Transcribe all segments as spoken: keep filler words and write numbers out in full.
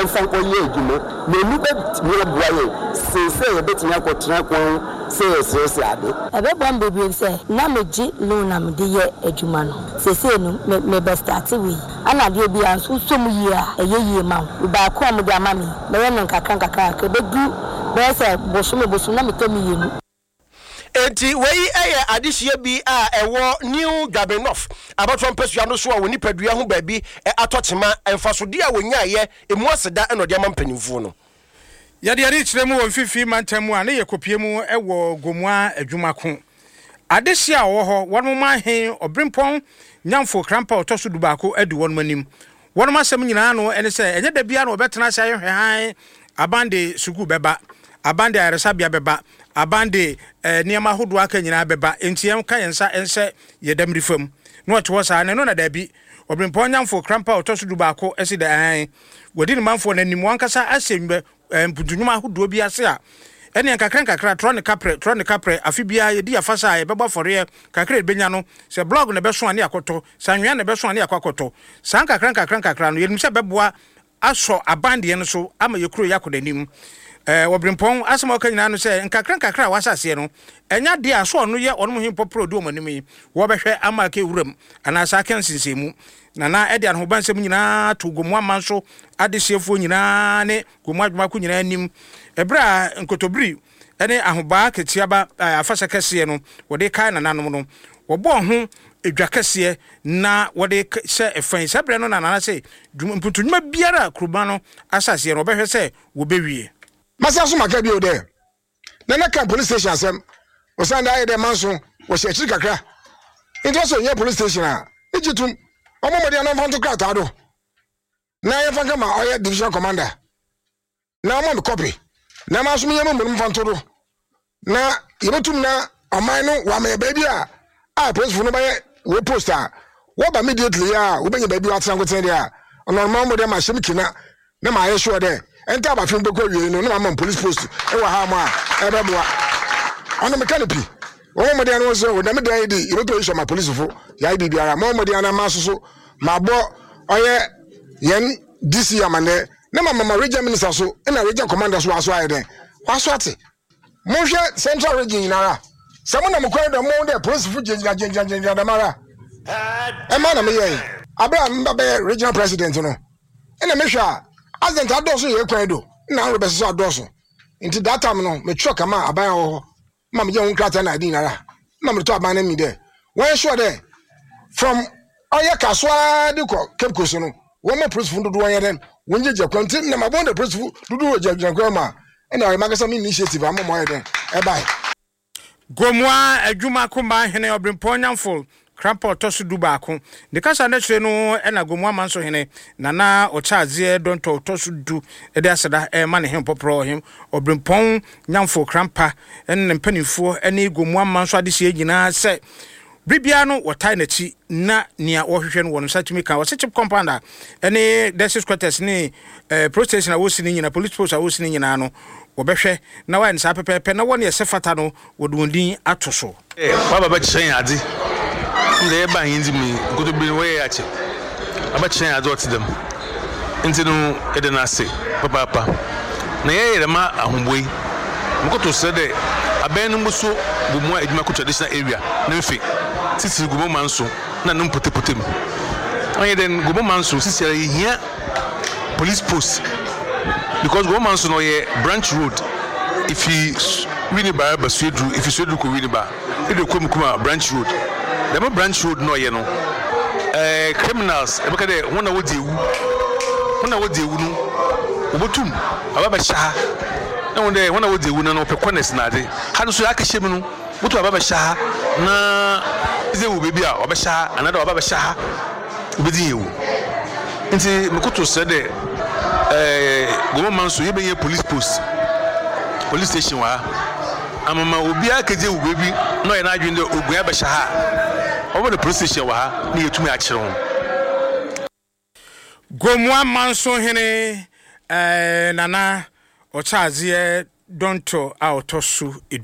yansan ko ye adwuma na enu be timi aboa ye sese ye betimi akotena kon se se ade ebe bom bebi se na meji loan na me de ye adwuma no sese no me be start we ana de bi anso so mu yi a eye yi ma ba ko am de ama me me ye nkaka nkaka ka be du be se bosu me bosu na me to me yenu enti wei eye adehye bi a ewo new Gabenof abatwa mpesua no so a woni padua ho ba bi atotema emfasode a wonya ye emu aseda enode ama mpanimfo no yade yade kiremu won fifi mantamu a ne yekopie mu ewo gomua adwuma ko adehye a wo ho won ma hen obrimpon nyamfo krampa otoso dubaako adu won manim won ma sem nyina no ene se enye da bia no obetena sha hwe han abande sugu beba abande aresabia beba abande eh, niema hodo aka nyina beba entiem ka yensa ense yedamri fam no to wasa ne no na da bi obrimpon nyamfo krampa otoso dubaako esi da han wodi ne manfo nanim wankasa asembe mputunuma hodo bi ase a ene kakra kakra trone kapre trone kapre afibia yedi afasa e beba fore kakra benya no se blog ne beso ane akoto sanwia ne beso ane akoto san kakra kakra kakra no yenim se beboa aso abande no so ama yekuro yakodanim eh obrimpon asema okanyina no se nkakra kakra wasase no enya de aso no ye onmo himpo produ omanimi wo behwe ama ke wuram anasa kan sinsemu nana ede an hoban sem nyina to gomu amanso adesiefo nyina ne gomu adwuma ko nyina anim ebra nkotobri ene ahoba ketiaba afasa kese no wode kai nananom no wobo ho edwa kese na wode se efan sebre no nana se mputunuma biara kruba no asase no behwe se wo bewie masa so maka bi o de na na kan police station asem o sanda aye de manso wo se chiri kakra into so ye police station a ejitum omo mo de na fanto krata do na ye fanka ma oye division commander na mo me copy na ma so me yemu mo fanto do na yebetum na oman no wa me ba bi a a police fu no ba ye we poster wo ba immediately a wo benye ba bi wa tran koten de a ono mo mo de ma shim kina na ma ye sure de enta ba fi mbeko wie no na ma police post e wa ha ma e be boa ono mechanic wo mo de no so na me de di e be ma police fo ya bi biara mo mo de na ma so so ma bo oye yen D C amane na ma mama region minister so na region commander so aso aye den waso ate mo hwe central region nara samo na mo kwa do mo de police fo jenja jenja jenja da mara e ma na me ye abra mba be regional president no ina me hwa accident adoso ye kwan do na nro be so adoso nti that time no me chọ kama aban ho ma me je hun krata na din nara ma me to aban na mi de when sure there from oya kaswa de ko Cape Coast no wo mo police fu do do wan den won je je kwanti na ma bon de police fu do do je je kwan ma ina o magasa mi initiative am mo ye den e bai gomwa adwuma ko ma hene obrimpon nyamfo krampa otoso dubaako de kasa na kire no ena gomu amanso hene nana ochazie donto otoso du e de aseda e ma ne hem popro hem obrimpon nyamfo krampa enne mpanifo ene gomu amanso ade sie nyina se bibia no wotai na chi na nia wohwehwe no wono satimi ka wose chip compounder ene desis quarters ni eh pro station a wosi ni nyina police post a wosi ni nyina no wobehwe na wa nsa pepepe na woni esefata no wodundin atoso eh baba ba chen ade nde ba hinzi mi godo bi we ya che aba chen ade ot dem ntinu ede na se papa papa na ye yere ma ahomboi mkoto se de abenu muso gumu eduma ko traditional area na mfe titi gumu manso na num potepotem onye den gumu manso sisi here police post because gumu manso no ye branch road if he wini ba ba swedru if he swedru ko wini ba e de kom kuma branch road the branch road no ye no eh criminals e beka de wona wodi ewu wona wodi ewu no obotum ababa sha na wonde wona wodi ewu no pe corners na de ha so akahye mu no mutu ababa sha na ze wo bebi a obesha anada obaba sha obedi ewu nti mekuto se de eh gomo manso ye benye police post police station wa amama obi akaje wo bebi no ye na adwende ogun abesha ha obo the police station wa na yetumi a kire ho gomo manso hene eh nana ochazie donto a otosu edu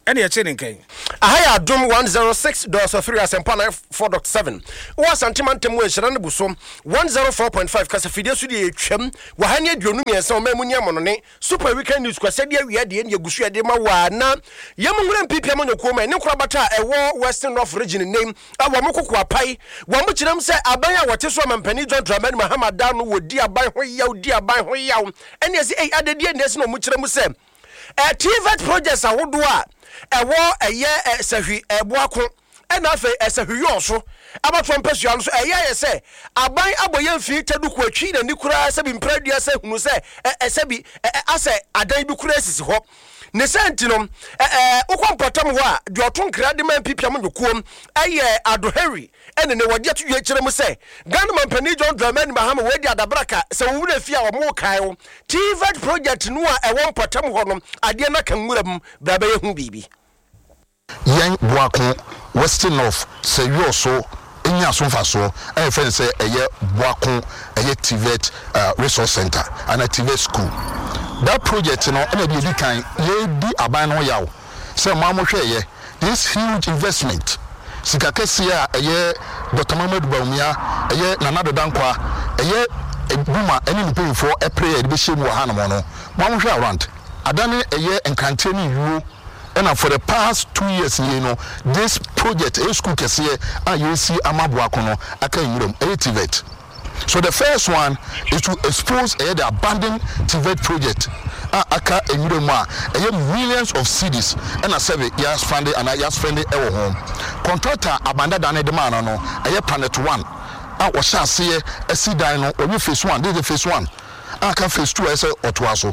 ɛne yɛkye ne nkɛn ahaya adom one oh six point three asempa nine four point seven wo asantema ntem wo enhyira ne buso one oh four point five kasa fidie so de etwam wa ha ne aduonu miensa o ma mu nya monone super weekend news kwase de awia de ne agusu de ma wa na yamhura mpipia manyoko ma ne kura bata ewo Western North region name awo mokoko apai wo mo kiram se aban a wote so mampani John Dramani Muhammad Dan wo di aban ho yaw di aban ho yaw ene se ei adedie ne se no mo kiram se e T V E T projects ahodo a ewo eye sahwi eboako ena afa esahwi yoso abatwa mpesua no so eye ye se aban aboye mfi taduku atwi na nikura se bi mpradua se hunu se ese bi ase adan bi kura sisi ho ne senti no eh ukompotam ho a de otonkra de man pipia mo nyokuom eye adoheri ene ne wode to yɛ kyerɛ mu se Ghana Mampani John Dramani Mahama we di adabraka se wo wura fia wo mo kai wo T V E T project no a ɛwɔ mpotam ho no ade na kan wuram ba ba yehu bibi yan boako Western North se yo so enya so mfaso e fe se eye boako eye T V E T uh, resource center and a T V E T school. That project no e be di kan ye di aban no yawo se ma mo hwe ye this huge investment sika kesia eye Doctor Mamadou Bawumia eye Nana Dodankwa eye ebuma eni mpemfo e prayer de be shemu ha no no ma mo hwe around adane eye enkante ni yuo. And for the past two years, you know, this project, a school can see, I you see Amabuakono, I can you know, T V E T. So the first one is to expose uh, the abandoned T V E T project. Aka and you know, millions of C Ds, and I say, yes, funded and I just funded our home. Contractor abandoned the man, no, I planet one. I was shall see a C dino or you face one, this is the face one. I can face two as a or two.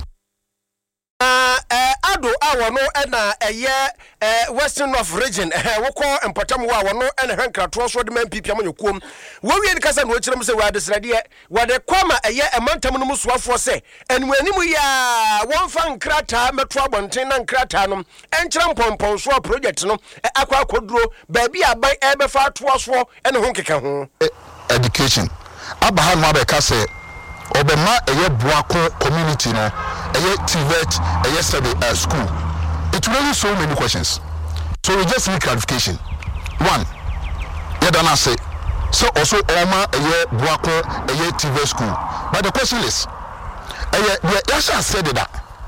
Ado awo no na eye Western North region woko empatam wo awo no na hwenkrato so de man pipia manyokuom wo wie kasa no kirem se wade srade wade kwama eye emantam no musoafo se enwanimu ya wonfa nkrata meto abonten na nkrata no enkyera mpompon so project no akwa akoduro ba bi aban ebefa ato so ene ho keka ho education abahan ma be kase obema eye boako community no eye T V E T eye study uh, school. It raises so many questions, so we just need clarification. One, yadana say so also oma eye boako eye T V E T school, but the question is eye the Yasha said that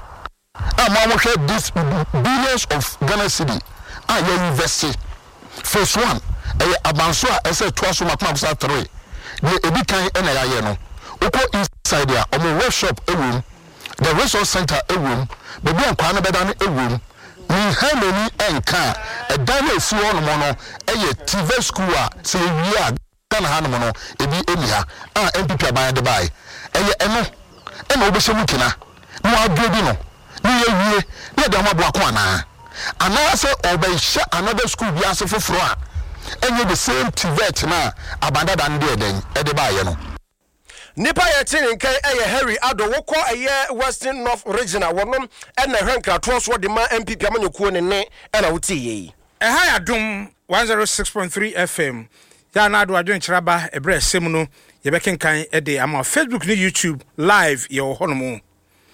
I'm going to this billions of Ghana cedi are you invested. First one eye abanswa ese twaso matmabsa three the ebikan ena ya no oko inside there omo workshop a room the resource center a room baby akwa na beda na a room ni hamani enka e dan na si wono mo no eye T V E T school a se wi a Ghana ha no mo no ebi emi ha a M P P aban de bai eye eno eno obehye mukina no agredi no ni ye wie na da mabo akwa na ana se obehye another school bi ase foforo a enye the same T V E T na abanda dan de den e de bai no nipa ye tin nkan eye Harry Ado woko eye Western North regional wonom ena hwenkrato so de ma M P P amanyokuo ne ne ena wuti yi e ha ya dum one oh six point three F M ya na ado adwen kiraba ebre sem no ye bekenkan e de ama Facebook ni YouTube live ye ho no mu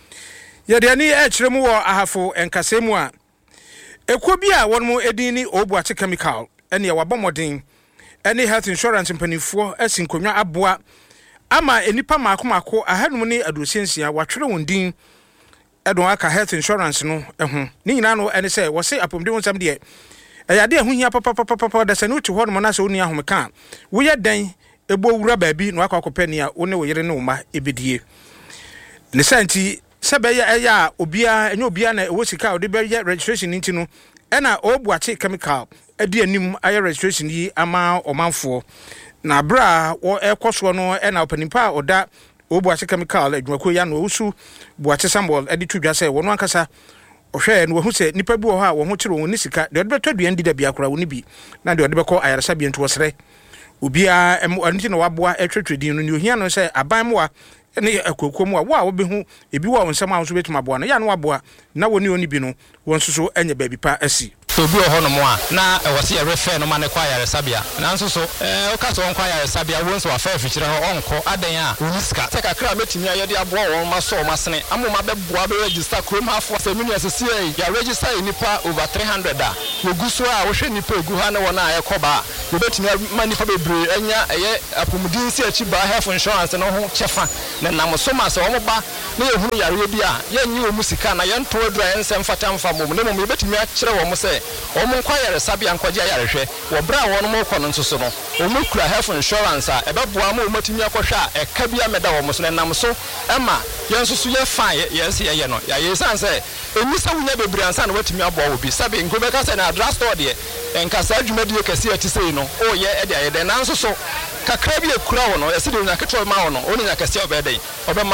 ye de ani e kiremu wo ahafo enkasemu a ekuo bi a wonmo edin ni Obuache chemical ene ye wabomodin ene health insurance mpanifo asinkonwa aboa ama enipa mako mako ahanum ni adosiensia watwere wondin edon aka health insurance no eho ni nyina no ene se wo se apomde wonsam de eyade eho hia papa papa papa da sanu ti ho no na se oni ahomeka wo ye den ebo wura baabi no akwa kopani a wo ne wo yere ne wo ma ebedie ne santi sebe ya ya obia enye obia na wo sika ode be registration nti no ena Obuache chemical edi anim aye registration yi ama omanfo na bra wo ekoso no e na opanimpa oda Obuache chemical adwako ya no usu Buache Samuel edi tudwa se wono ankasa ohwe no hu se nipa bi wo ha wo ho kire woni sika de ode betodua ndi da bi akora woni bi na de ode beko ayarasa bi nto wosre obia em anti no waboa etwetwedin no ni ohia no se aban moa ne akokom a wo a wo be hu ebi wo nsem a wo so betuma boa no ya no waboa na woni oni bi no won so so anya ba bi pa asi so bi oho no mo a na e wo se ye refer no ma ne kwa yare sabia nanso so eh o ka so on kwa yare sabia won so wa fa fichire ho onko adan a uniska se kakra metimi aye de abo won ma so ma sene amoma be boa be register krom afo se mini asese ya register nipa over three hundred a oguso a wo hwe nipa egu ha ne wona aye koba we betimi ma nipa bebre anya eye apomudin se achi ba health insurance no ho chefa na nam so ma se wo ba na ye hunu yare bi a ye nyi o musika na ye nto adura ensem fata mfa mom ne mom betimi a kire wo mo se o mo kwa yare sabia nkwaje yare hwe wo bra wo no mo kɔ no nso so no o mo kura health insurance a ebeboa mo o matimi akɔhwe a ɛka bia meda wo mo so nam so ɛma ye nso so ye fan ye se ye no ya ye san se eni sa wunya bebre ansa na watimi abo wo bi sabe nkobe ka se na address store de enkasa adwumadi kase ati sei no o ye e de aye de nanso so kakra bi ekura wo no ye se de nya ketro ma wo no o nya kase obede obema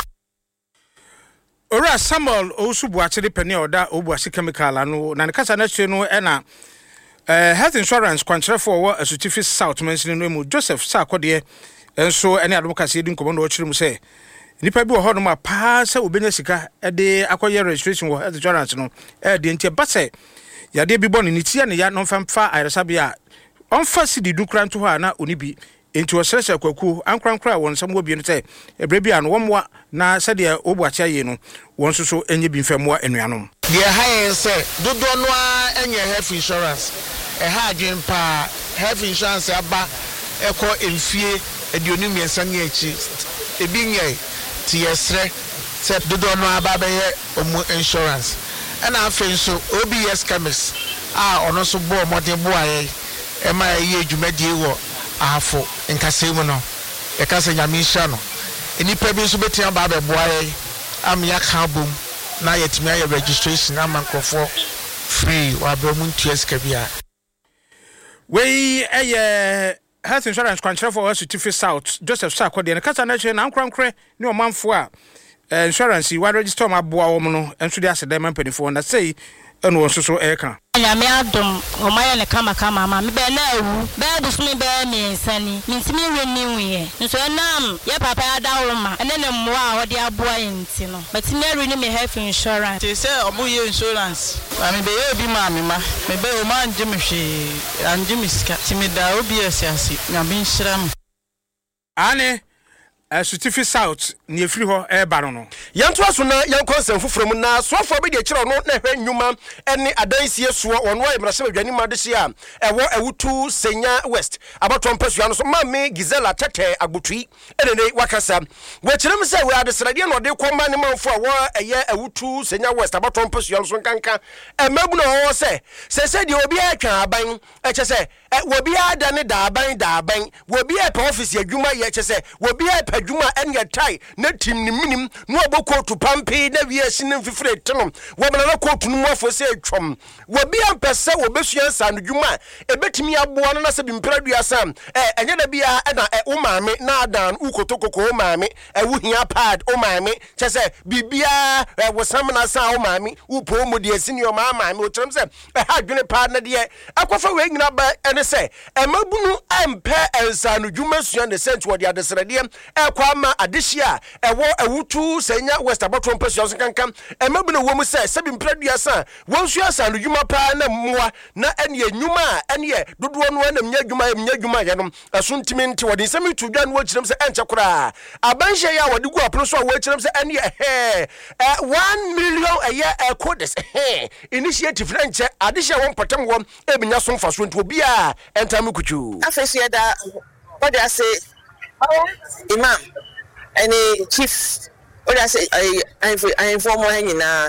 Ora Samuel Osubu achede pani oda obuase chemical anu na ne kasa na chwe no e na eh health insurance kwankyerefo wo Asutifi South mention no mu Joseph Sakode enso ene adom kase di nkomo no o kyerem se nipa bi wo ho no ma pa se obenya sika e de akoye registration wo health insurance no e de ntie base ya de bi bɔ ne tia ne ya no famfa ayresabia onfa sidi dukra nto ho na onibi enti osrese kwaku ankrankra won sam wo bi no te ebre bia no womwa na sede obuache aye no won soso enye bi mfamwa enuanom de ha se dodo no a enye health insurance e ha adwen pa health insurance aba eko emfie eduonu miensa ne achi ebi nye ti yesre se dodo no aba be ye omu insurance and afen so O B S chemist ah ono so bo modern bo aye e ma ye dwumadie wo afo nkasemu no e ka se nyamisha no enipa bi so betia ba be bo aye am ya ka bom na yetimi aye registration am nkofo free wa be mu ntua sika bia we eye health insurance kwankyerɛ for Asutifi South Joseph Sakode ne kasa na hwe na ankrankre ne omanfo a insurance wa register ma boa wo no enso de aseda man panifo na sei eno won soso e ka anyame adom o maye ne kama kama ma me be na awu be do so me be me nsani me ntimi wenni wiye nso enam ye papa ada wo ma ene ne mmoa a wo de aboa yenti no but me re ni me health insurance te say obu ye insurance ma me be ye bi ma me ma me be o ma anje me hwe anje me sika ti me da obi asiasi na bi nhyiram ane Asutifi South ni efiri ho e ba no no yanto aso na yankon san fufuro mu na sofo bi de kire no na hwe nnwuma ene adansie so wono wa imrase badwani ma de hia ewo ewutu Senya West abaton pesua no so ma me Gizela tete agbotui ene ne wakasa we kire se we adesrade no de koma ne manfo a wo eye ewutu Senya West abaton pesua no so kanka e mabu no wo se se se de obi atwa aban e che se obi ada ne da aban da aban obi e pa office adwuma ye che se obi e adwuma enya tai na tim ni minim no abokotu pampe na wi asinin fifire tenom wo bana na kotu no afo se atwom wo bi ampese wo besua san dwuma e betimi aboa no na se bimpra duasa eh enye da bia e na wo maame na adan ukotokoko wo maame e wo hia pad wo maame che se bibia wo sam na sa wo maame wo po mu de asini o maame o trem se e ha dwene pad na de akwafa we nyina ba ene se e mabunu ampe ensan dwuma sua ne sent wo de adesrade kwama adehia ewo ewutu Senya West abaton pesio so kankan emabuna wo mu se sebi mpraduasa wonsu asa no dwuma pa na mmoa na ene enwuma ene dodo no na mnya dwuma mnya dwuma ye no aso ntimi nti wode nsemi tu dwa no wo kirem se enche kora abanhye ya wode gu apro so wo kirem se ene eh one million a year codes eh initiative na nche adehia won patam wo ebinya so mfa so nti obi a entamu kuchu afesu ya da wode ase Imam, any chief, what I say, I I inform one in uh,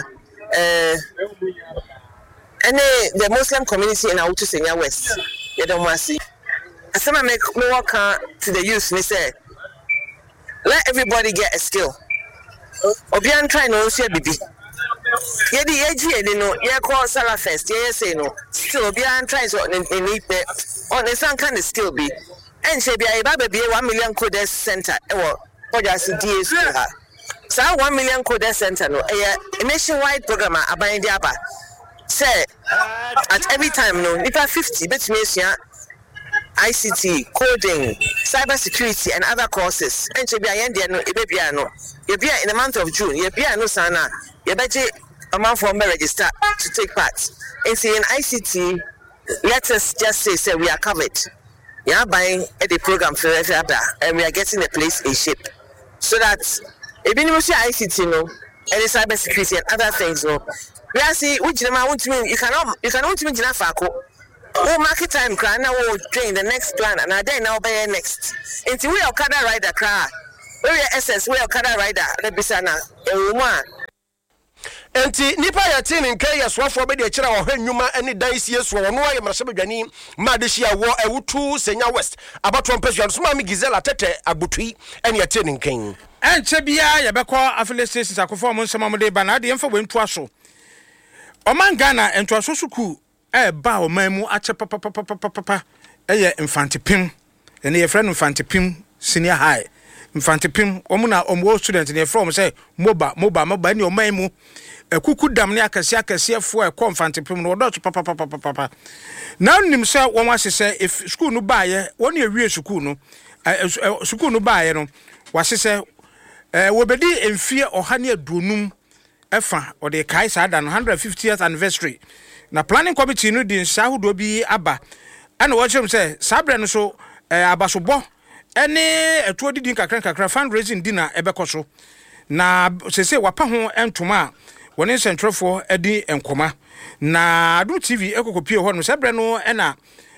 any the Muslim community in Autu Senya West. You don't want to see. As someone make me walk to the youth, they say, let everybody get a skill. Obian try no see baby. Yeah, the age here, you know, yeah, call Salah first. Yeah, say no. Still, Obian tries on in it. On the some kind of skill be. And she be a baby one million codes center. Or what does D S her? So one million codes center no a nationwide program about the Abba. Say at every time no nipa fifty bet me I C T, coding, cyber security and other courses. And she be a no e be no. You be in the month of June, you be no sana, you bet amount for me register to take part. And see in I C T, let us just say, say we are covered. We are buying the program for and we are getting the place in shape. So that if you see I C T, no, and the cyber security and other things, no, we are see which them I want to mean. You cannot, you cannot mean Jinafako. Oh, market time, cry now. We'll train the next plan, and I then now buy next. Until we are Okada rider car, we are S S, we are Okada rider. Let me say now, a woman. Enti nipa ya tini nke ya swafo be de kira ohwe nnwuma ene dan sie so wono aye mrasebadwani ma de hia wo ewutu Senya West abato mpesua so ma mi Gizela tete agbotui ene ya tini nken enche bia ye bekọ affiliate stations akofo mo nsema mo de ba na de mfa wentu aso oman Ghana entu aso suku e ba oman mu ache papa papa papa eye infantipim ene ye friend infantipim senior high infantipim omuna omwo student ne from say moba moba moba ni oman mu ekuku dam ne akase akase fo e confantipim no dot papa papa papa na nim say won wasese if school no baaye won e wie school no school no baaye no wasese eh wobedi emfie ohane adunum efa o de kai sada no one hundred fiftieth anniversary na planning committee no din sahudo bi aba ana wo chem say sabre no so abasobo ene etuo didin kakran kakra fundraising dinner ebekoso na sese wapa ho entoma woni centrofo edi enkoma na Adu T V ekokopie ho no sabre no ena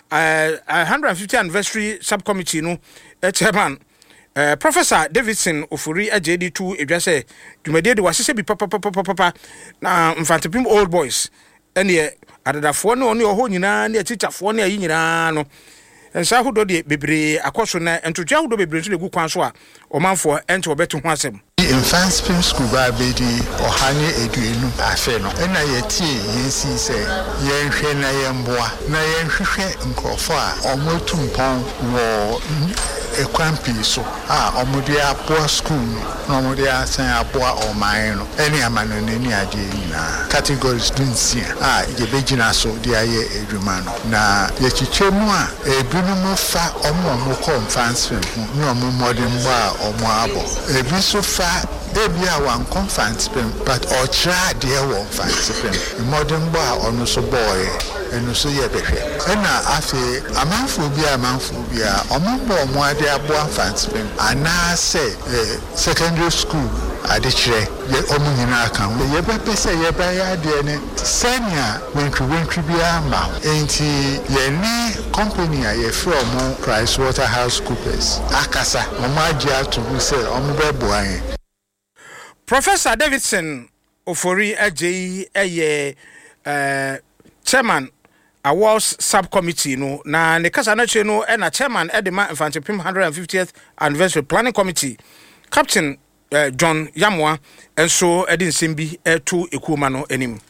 one hundred fiftieth anniversary subcommittee no chairman Uh, Professor Davidson Ofori A J D two edwase dwumade de wasese bi papa papa papa na mfantepim old boys ene adadafo no ne oho nyina ne teacherfo ne ayi nyina no ensa hodo de bebre akoso na entotwa hodo bebre nso de gu kwan so a omanfo ente obeto ho asem Infant Film School ba bedi ohane eduenu afe no ena yetie yensi se yenhwe na yemboa na yenhwehwe nkrofo a omotumpon wo ekwampi so ah omode apoa school no omode asan apoa oman no eni amano nani ade nyina categories dunsia ah yebegina so de aye edwuma no na yechichemu a ebinum fa omo mo conference film no omo modern ba omo abo ebi so fa ebia wan conference film but or try there one conference film modern ba ono so boy enu so ye behwe ena afi amanfo bia amanfo bia omombo omo ade abo conference film ana say secondary school adichere ye omo nyina aka ye be pese ye be ya de ne senior wentwi wentwi bia ma enti ye ni company a ye from PricewaterhouseCoopers akasa omo agia to say omo be boan Professor Davidson Ofori A J eye uh, chairman awards subcommittee no na ne kasa na che no e na chairman Edema Infantipim one hundred fiftieth anniversary planning committee Captain uh, John Yamwa enso edin sembi etu ekuma no enim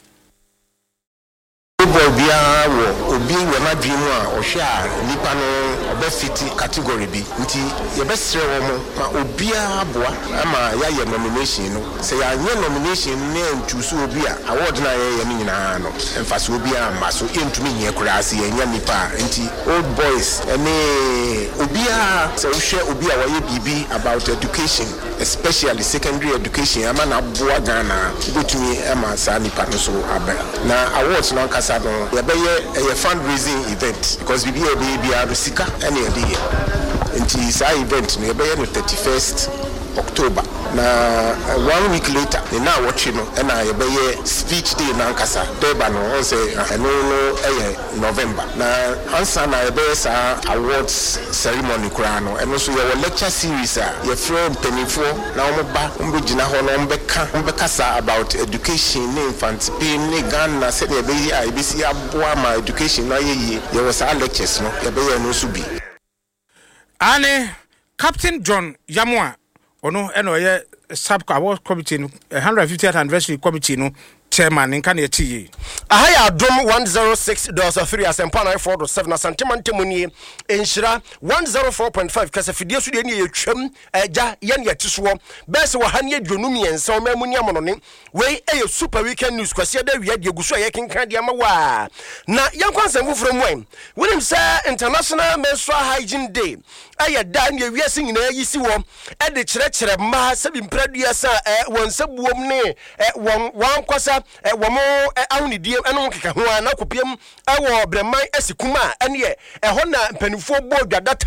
bia wo obi we na dwimu a ohwe a nipa no obefiti category bi nti ye besre wo mo ma obi a boa ama ya ye nomination no se ya ye nomination ne ntusu obi a award na ye ye nyina no emfase obi a ma so entumi nye kura ase ye nya nipa nti old boys ene obi a se ohwe obi a waye bibi about education especially secondary education ama na boa Ghana gotumi ama sa nipa no so aba na awards na kasa no ye be ye fundraising event because we be a baby a sika any day nti sa event no ye be no thirty-first October na uh, one week later they now watching no na ye be speech day na kasa deba no on say no no eh November na answer na ye be sa awards ceremony kura no and also your lecture series a ye from penifo na omo ba omo gina ho no omo beka omo beka sa about education ne infant pin ne Ghana said ye be here e be see aboa ma education na ye ye ye was our lectures no ye be no so bi ane Captain John Yamwa ono eno ye sub award committee no one hundred fiftieth anniversary committee no chairman nka na yeti ahaya adom one oh six point three asempa nine four point seven asantemante muni enhira one oh four point five kasa fidie so de ne yetwam eja ye ne yetiso bese wo ha ne adwonum yensa o mamuni amonone we eye super weekend news kwase da wi ade guso ye kenkan de amawa na yankwansam fufuro mu wenim say international menstrual hygiene day aya da ne wiase nyina yisi wo e de kire kire ma sabi mpradua sa won sabuom ne won wan kwasa wo mo ahunidie eno keka ho ana kopiem e wo breman asikuma ene e ho na mpanifo bo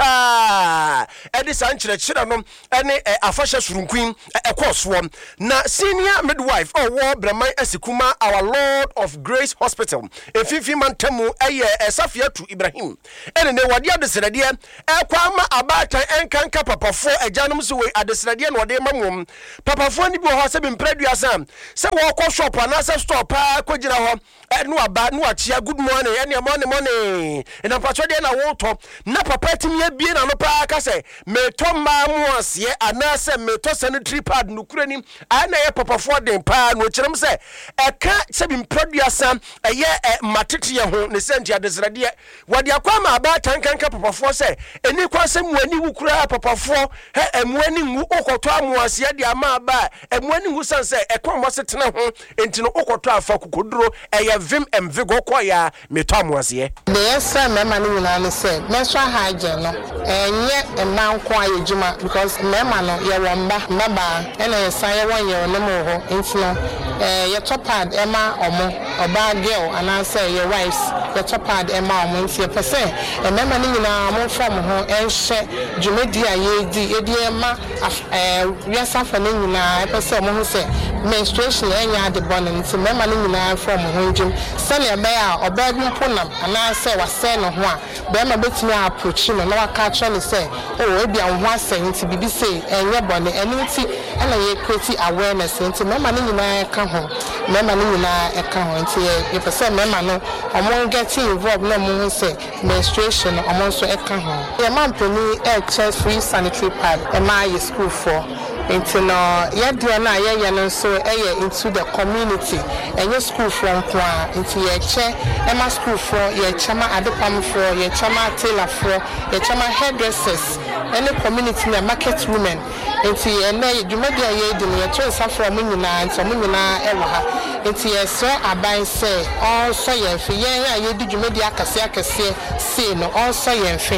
dwadata e de san kire kire no ene afahye surunkuin e koso na senior midwife oh wo breman asikuma our Lord of Grace Hospital efifi mantamu eye Safiatu Ibrahim ene ne wade adesrade e kwama abatan enkanka papafo ajanom so we adesrade no wade mamom papafo ni bi ho se bi mpraduasa se wo ko shop ana se store pa kojira ho no aba no achia good morning ene morning morning ina pacho de na wo to na papa timi abie na no pa ka se meto ma mu ase ana se meto sanitary pad no kurani ana ye papafo den pa no kirem se eka se bi mpraduasa eye matete ye ho ne senti adesrade wade akwama abatan kanka papafo se eni kwasem wani wukura papafo he emwani ngu okoto amuase de ama ba emwani ngu sanse ekwamo setena ho enti no okoto afa kokoduro eye vim emvigo koya meto amuase de yesa mema ni nyina ne se menso haje no enye emanko ayejuma because mema no ye womba mbaba ena yesa ye wonye ne mo ho enti no eh ye topad ema omo oba girl ana say your wives ye topad ema omo enti ye pese mema ni nyina mo form ho enhye dwumedi ayedi edi ema eh yesa fa ni nyina pese mo ho se menstruation enya de bon enti mema ni nyina form ho njum sele be a oba bi mponam ana say wase no ho a be ma betimi approach no na waka tro ne say o ebi an ho ase enti bibi say enye bon eni enti ana ye create awareness enti mema ni nyina ka ho mema ni nyina e ka ho enti ye pese mema no omo get involved no mo say menstruation omo so e ka ho ye man peni e check free sanitary pad e ma ye school for enti no ye dia na ye ye no so e ye into the community enye school from kwa enti ye che e ma school for ye chama adepam for ye chama tailor for ye chama hairdressers any community na market women enti ye na ye dwumadi ye di ye to sa for mo nyina enti mo nyina e wo ha enti ye so aban se all so ye fi ye ye di dwumadi akase akase se no all so ye fi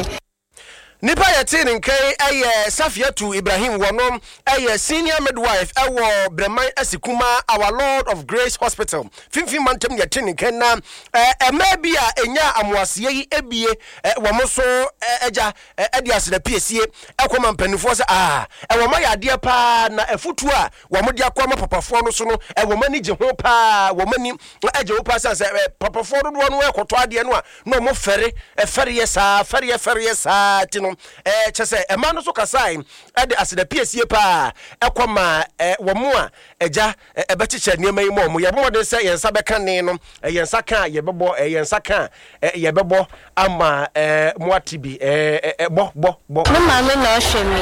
nipa yeti nkai eye Safiatu Ibrahim wonom eye senior midwife ewo Breman Asikuma our Lord of Grace Hospital fifteen mantem yeti nkai na ema bia enya amuase yi ebie wo so eja edias na piesie ekoma mpanifo se ah ewo ma yade pa na efutu a wo mo de akoma papafo no so no ewo mani je ho pa wo mani eje ho pa sanse papafo do no ekoto ade no a no mo fere efere yesa fere efere yesa ti no eh chese e ma no so kasai e de aseda piesie pa ekoma eh wo mo a eja e bechiche niam yi mo mo ye mo de se yensa beka ne no yensa kan ye bebo yensa kan ye bebo ama eh mo atibi eh bo bo bo me ma me no hwe me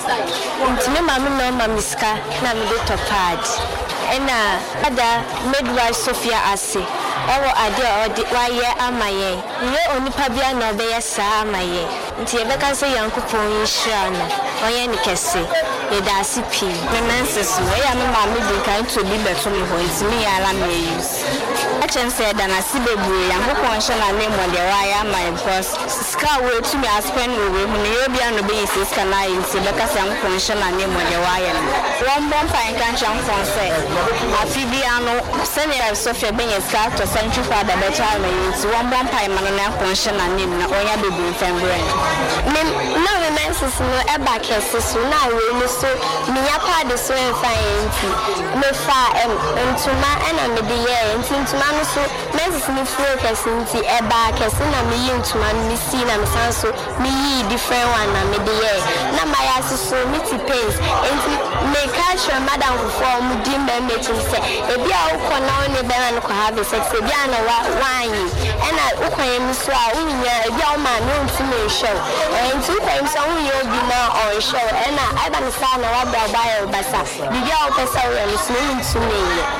nti me ma me no ma miska na me de topad ena ada midwife Sophia ase owo ade odi waye amaye ye onipa bia na obeye sa amaye nti ye beka se yankopon yishra no oye ni kese ye da sipi me nanses no ya me ma me de kan to bi beto me ho nti me ya la me use a chen se da na sibebu yankopon hye na ne mo de waye amaye because ska we to me aspen we mu ne ye bia no be ise ska na nti beka se yankopon hye na ne mo de waye no one bomb fine kan chan fon se afi bia no senior Sophia benye ska to century father be child me nti one bomb pie man na konhye na nim na onya bebu fengre me na we menses no e ba kese so na we ni so me ya pad so en fine nti me fa em ntuma ena me de ye nti ntuma no so menses ni fro kese nti e ba kese na me yi ntuma ni si na me san so me yi different one na me de ye na ma ya so me ti pains nti me ka sure madam for mu di me me ti se e bia wo kona oni be na ko have sex e bia na wa wanyi ena ukwanye miso a unya e bia o ma me nti me show e nti kwanye so unya obi na o show ena aba ni sa na wa bra ba e basa bia o pesa we nti me nti me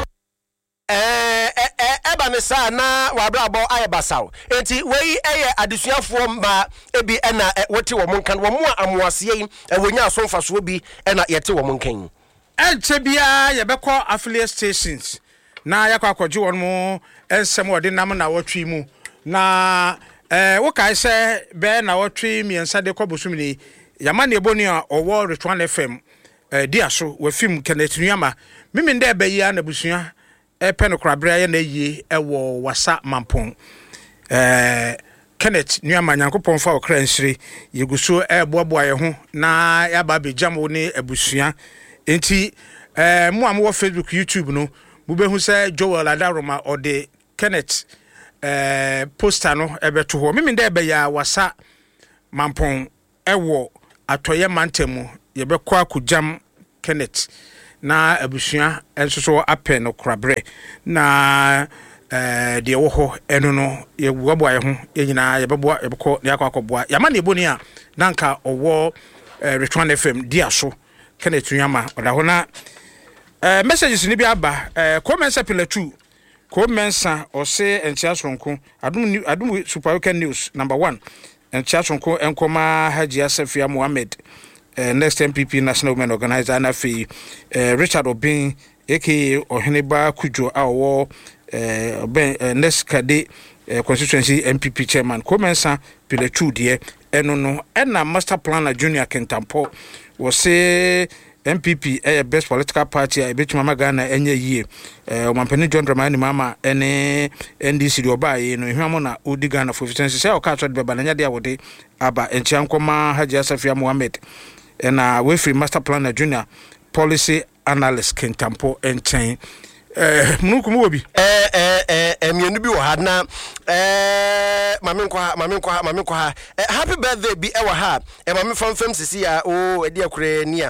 eh eh eba ne sa na wabrabo ayebasaw enti wei eye adesuafo ma ebi ena wote wo monkan wo mo amoase yi wonya asomfaso bi ena yete wo monkan enche bia ye beko affiliate stations na yakwa akwaji won mo ensem ode nam na wotwi mu na eh wo kai se be na wotwi miensa de kobosumni yama ne boni a owo Retwan F M eh dia so wa film Kenneth Nuama mimi nde be ya na busua epe no krabra ye na yie ewo wasa mampon eh Kenneth Nuama Nyankopon fa okra nsire yeguso eboaboa ye ho na ya ba bejam wo ne abusua enti eh mo am wo Facebook YouTube no bu be hu say Joel Adaroma or the Kenneth eh poster no ebeto ho mimi nda ebe ya wasa mampon ewo atoye mantemu ye be kwa kujam Kenneth na abusua enso so ape no krabre na eh de wo ho eno no ye woboa ye ho ye nyina ye beboa ye beko ne akwa akọboa ya ma ne boni a nanka owo Return F M dia so Kenneth Nuama oda ho na eh messages ni bi aba eh comments appeal two comments o se entia sonko adum adum Super Weekend News number one entia sonko enkoma Haji Asafia Mohammed eh next M P P National Women Organizer na fi eh Richard Obin aka Oheneba Kujo awo eh ben uh, next kade uh, constituency M P P chairman commensa pile two de eno no na master planner Junior Kentampo was say M P P eh best political party e betuma magana enye yie eh omampani John Dramani mama ene N D C do ba ye no hwamo na odi Ghana for efficiency say o ka so de beba na nya de awode aba enchiankoma Haji Asafia Mohammed na we free master planner Junior policy analyst Kentampo enchen eh munukumu obi eh eh eh emienu bi wo ha na eh mame nkwa mame nkwa mame nkwa eh happy birthday bi e wo ha eh mame fam fam sisi ya o edi akure ni a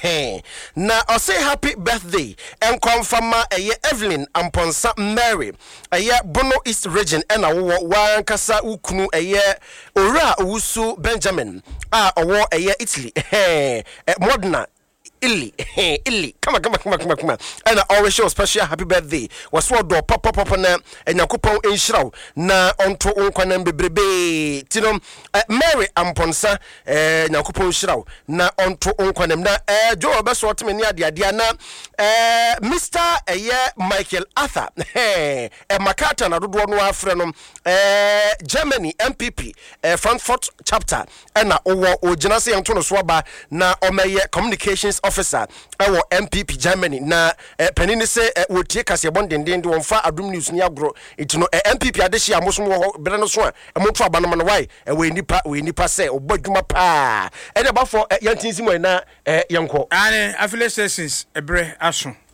na o say happy birthday en confirma eye Evelyn Amponsa Mary eye Bono East region e na wo wan kasa ukunu eye owura owusu Benjamin a owo eye Italy eh Modena Illy, hey, Illy, come on, come on, come on, come on, come on. And I always show special happy birthday. Was what do pop, pop, pop, na and Yakupon in shroud na onto unquanem bebrebe. Tinom, Mary Amponsa, eh, Yakupon shroud na onto unquanem na eh, Joe best what me near the Diana, eh, Mister eh, Michael Arthur, hey, eh, Makata na do one frenum, eh, Germany M P P, eh, Frankfurt chapter, and na owo o Janasi Antonio Swaba na omeye communications officer our M P P Germany na eh, penini se eh, wotie kase bondenden de wonfa adum news ni agro iti no eh, M P P adeshi amoso mo bere no so a emoto abanoma no why eh, we nipa we nipa se obadwuma pa e de ba for eh, yantinsi mo na eh, yenko ane affiliate stations ebre aso